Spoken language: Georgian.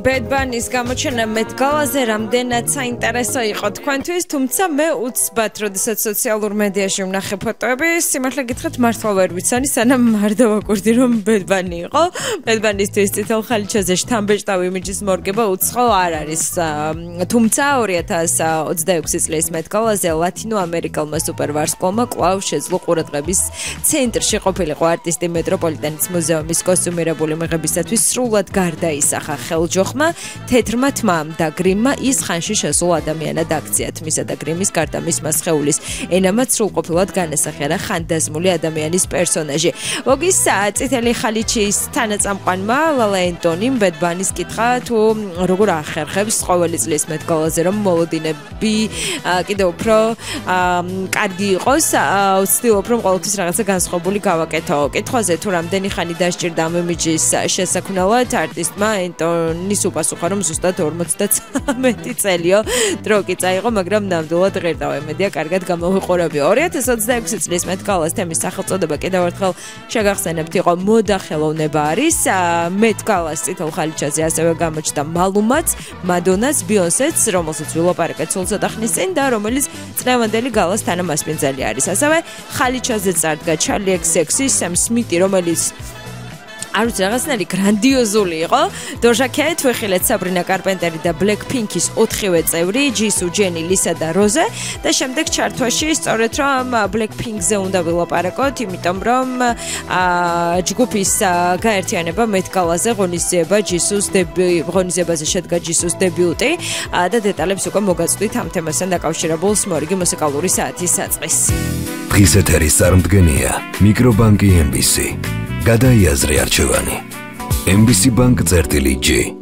Bad Bunny-ის გამოჩენა Met Gala-ზე რამდენად საინტერესო იყო თქვენთვის, თუმცა მე უცბად, როდესაც სოციალურ მედიაში ვნახე ფოტოები, სიმართლე გითხრათ, მართლა ვერ ვიცანი, სანამ არ დავაკვირდი, რომ Bad Bunny იყო. Bad Bunny-ისთვის წითელ ხალიჩაზე შთამბეჭდავი იმიჯის მორგება უცხო არ არის. თუმცა 2026 წლის Met Gala-ზე ლათინო ამერიკელმა სუპერვარსკვლავმა კვლავ შეძლო ყურადღების ცენტრში ყოფილიყო არტისტი მეტროპოლიტენის მუზეუმის კოსტუმირებული მიღებისათვის სრულად გარდაისახა ხელჯოხმა, თეთრმა თმამ და გრიმმა ის ხანში შესულ ადამიანად აქციათ. მისა და გრიმის გარდა მისმა სხეულის ენამაც სრულყოფილად განასახიერა ხანდაზმული ადამიანის პერსონაჟი. მოგის წითელი ხალიჩის თანაწამყვანმა ლალა ენტონიმ Bad Bunny-ს კითხა თუ როგორ ახერხებს ყოველი წლის Met Gala-ზე რომ მოლოდინები კიდევ უფრო კარგი იყოს, ვცდილობ რომ ყოველთვის რაღაცა განსხვავებული გავაკეთო. კითხვაზე თუ რამდენი ხანი დასჭირდა ამ იმიჯის შესაქმნელად, არტისტმა ენტონის უპასუხა, რომ ზუსტად 53 წელიო დრო კი წაიღო, მაგრამ ნამდვილად ღირ დავემედია, კარგად გამოვიყურებიო. 2026 წლის Met Gala-ს თემის სახელწოდება კიდევ ერთხელ შეგახსენებთ, იყო მოდა ხელოვნება არის. Met Gala-ს წითელ ხალიჩაზე ასევე გამოჩნდა მალუმაც, მადონაც, ბიონსეც, რომელსაც ვილაპარაკეთ სულ ცოტა ხნის წინ და რომელიც წლევანდელი გალას თანამასპინძელი არის. ასევე ხალიჩაზე წარდგა Charli XCX, Sam Smith, რომელიც არ ვიცი რაღაცნაირი გრანდიოზული იყო. Doja Cat, ვეხილეთ Sabrina Carpenter და Blackpink-ის 4-ვე წევრი, Jisoo, Jennie, Lisa და Rose და შემდეგ ჩართვაში სწორედ რომ Blackpink-ზე უნდა ვილაპარაკოთ, იმიტომ რომ ჯგუფის გაერთიანება Met Gala-ზე ღონისძიებაზე შედგა Jisoo-ს დებიუტი და დეტალებს უკვე მოგაწვდით ამ თემასთან დაკავშირებულ მორიგი მუსიკალური საათის საწყისს. დღის ეთერის წარმდგენია მიკრობანკი MBC. გადაიაზრე არჩევანი. MBC Bank წერტილი G.